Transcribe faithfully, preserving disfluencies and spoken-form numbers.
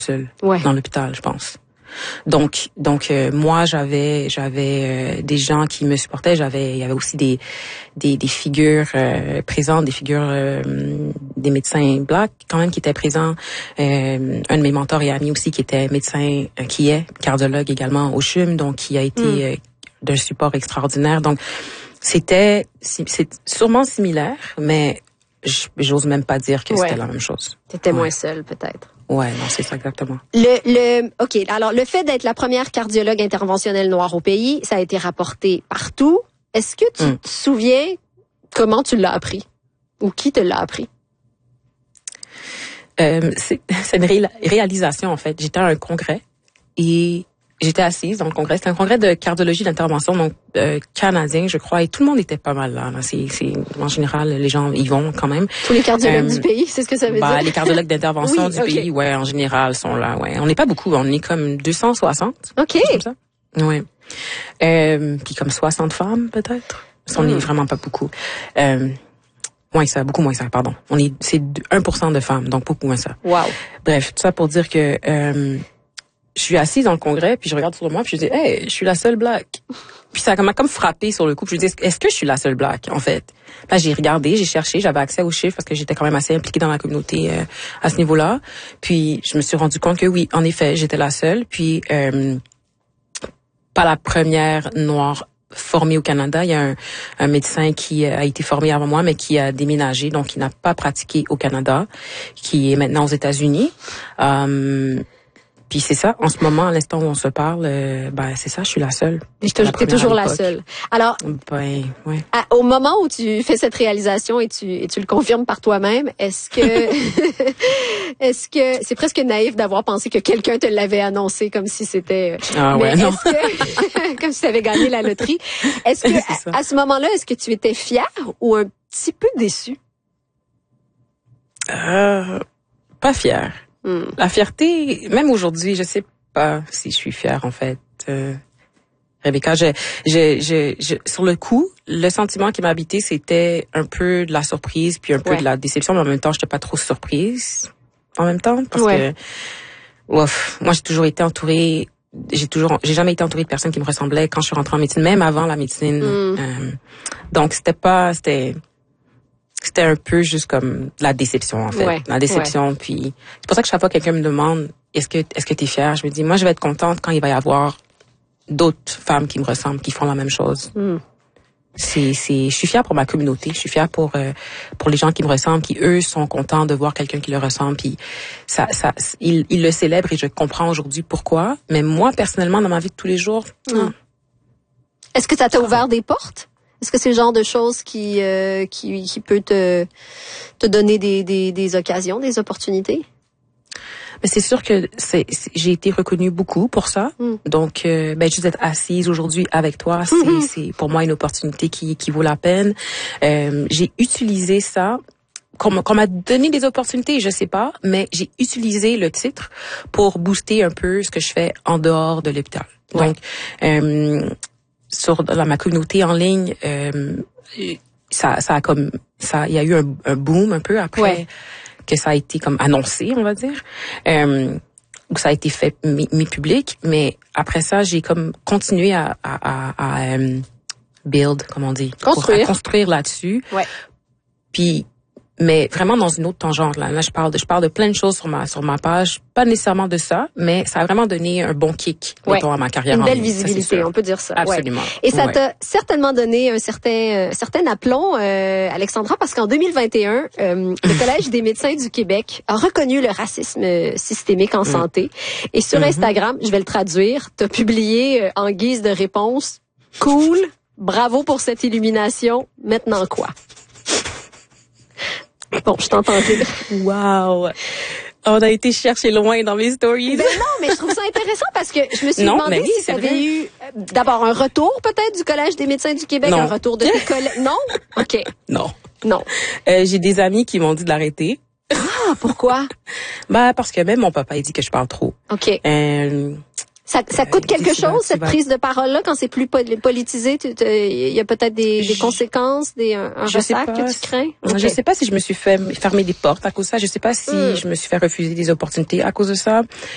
seule ouais. dans l'hôpital, je pense. Donc, donc euh, moi j'avais j'avais euh, des gens qui me supportaient. J'avais il y avait aussi des des, des figures euh, présentes, des figures euh, des médecins blacks quand même qui étaient présents. Euh, un de mes mentors et amis aussi qui était médecin, euh, qui est cardiologue également au C H U M, donc qui a été mm. euh, d'un support extraordinaire. Donc c'était c'est, c'est sûrement similaire, mais j'ose même pas dire que ouais. c'était la même chose. T'étais ouais. moins seule peut-être. Ouais, non, c'est ça exactement. Le, le, ok. Alors, le fait d'être la première cardiologue interventionnelle noire au pays, ça a été rapporté partout. Est-ce que tu mm. te souviens comment tu l'as appris ou qui te l'a appris? Euh, c'est, c'est une ré- réalisation en fait. J'étais à un congrès et j'étais assise dans le congrès. C'était un congrès de cardiologie d'intervention, donc euh, canadien, je crois, et tout le monde était pas mal là. là. C'est, c'est en général, les gens y vont quand même. Tous les cardiologues euh, du pays, c'est ce que ça veut bah, dire. Les cardiologues d'intervention oui, du okay. pays, ouais, en général, sont là. Ouais, on n'est pas beaucoup, on est comme deux cent soixante. Ok. Comme ça. Ouais. Euh, puis comme soixante femmes peut-être. On n'est mm. vraiment pas beaucoup. Euh, Moins que ça, beaucoup moins que ça, pardon. On est, c'est un pour cent de femmes, donc beaucoup moins ça. Wow. Bref, tout ça pour dire que euh, je suis assise dans le congrès, puis je regarde sur moi, puis je dis, hey, je suis la seule black. Puis ça m'a comme frappé sur le coup. Puis je dis, est-ce que je suis la seule black, en fait? Là, j'ai regardé, j'ai cherché, j'avais accès aux chiffres parce que j'étais quand même assez impliquée dans la communauté euh, à ce niveau-là. Puis je me suis rendu compte que oui, en effet, j'étais la seule. Puis euh, pas la première noire formée au Canada. Il y a un, un médecin qui a été formé avant moi, mais qui a déménagé, donc qui n'a pas pratiqué au Canada, qui est maintenant aux États-Unis. Euh, Puis c'est ça, en ce moment, à l'instant où on se parle, euh, ben c'est ça, je suis la seule. Et tu es toujours la seule. Alors, ben, ouais. à, au moment où tu fais cette réalisation et tu, et tu le confirmes par toi-même, est-ce que est-ce que c'est presque naïf d'avoir pensé que quelqu'un te l'avait annoncé comme si c'était ah ouais, mais non. est-ce que comme si tu avais gagné la loterie? Est-ce que à, à ce moment-là, est-ce que tu étais fière ou un petit peu déçue? Euh, pas fière. Hmm. La fierté, même aujourd'hui, je sais pas si je suis fière en fait. Euh, Rebecca, je, je, je, je, sur le coup, le sentiment qui m'a habité, c'était un peu de la surprise puis un peu ouais. de la déception, mais en même temps, j'étais pas trop surprise. En même temps, parce ouais. que, ouf, moi j'ai toujours été entourée, j'ai toujours, j'ai jamais été entourée de personnes qui me ressemblaient quand je suis rentrée en médecine, même avant la médecine. Hmm. Euh, donc c'était pas, c'était. C'était un peu juste comme la déception, en fait. Ouais, la déception, ouais. puis c'est pour ça que chaque fois que quelqu'un me demande est-ce que est-ce que t'es fière, je me dis moi je vais être contente quand il va y avoir d'autres femmes qui me ressemblent, qui font la même chose. Mm. C'est c'est je suis fière pour ma communauté, je suis fière pour euh, pour les gens qui me ressemblent, qui eux sont contents de voir quelqu'un qui leur ressemble, puis ça ça ils ils le célèbrent et je comprends aujourd'hui pourquoi, mais moi personnellement dans ma vie de tous les jours, mm. non. Est-ce que ça t'a ouvert des portes? Est-ce que c'est le genre de choses qui euh, qui qui peut te te donner des des des occasions, des opportunités? Mais c'est sûr que c'est, c'est j'ai été reconnue beaucoup pour ça. Mm. Donc euh, ben juste être assise aujourd'hui avec toi, c'est mm-hmm. c'est pour moi une opportunité qui qui vaut la peine. Euh, j'ai utilisé ça qu'on, qu'on m'a donné des opportunités, je sais pas, mais j'ai utilisé le titre pour booster un peu ce que je fais en dehors de l'hôpital. Ouais. Donc euh, sur dans ma communauté en ligne, euh, ça, ça a comme ça, il y a eu un, un boom un peu après ouais. que ça a été comme annoncé, on va dire, euh, où ça a été fait mis, mis public. Mais après ça, j'ai comme continué à, à, à, à um, build, comment on dit, construire, pour, à construire là-dessus. Ouais. Puis mais vraiment dans une autre tangente là. Là, je parle de, je parle de plein de choses sur ma, sur ma page, pas nécessairement de ça, mais ça a vraiment donné un bon kick, ouais. mettons, à ma carrière. Une en belle ligne, visibilité, ça, on peut dire ça. Absolument. Ouais. Et ça ouais. t'a certainement donné un certain, euh, certain aplomb, euh, Alexandra, parce qu'en deux mille vingt et un, euh, le Collège des médecins du Québec a reconnu le racisme systémique en mm. santé. Et sur mm-hmm. Instagram, je vais le traduire, t'as publié euh, en guise de réponse, cool, bravo pour cette illumination, maintenant quoi? Bon, je t'entends dire. Wow. On a été chercher loin dans mes stories. Ben non, mais je trouve ça intéressant parce que je me suis non, demandé oui, si tu avais eu d'abord un retour peut-être du Collège des médecins du Québec, non. un retour de tes collègues. Non? OK. Non. Non. Euh, j'ai des amis qui m'ont dit de l'arrêter. Ah, pourquoi? Ben, parce que même mon papa, il dit que je parle trop. OK. Euh, Ça, ça coûte euh, quelque chose, cette vas... prise de parole-là, quand c'est plus politisé? Il y a peut-être des, des conséquences, des, un, un ressac que tu crains? Okay. Je sais pas si je me suis fait fermer des portes à cause de ça. Je sais pas si mm. je me suis fait refuser des opportunités à cause de ça.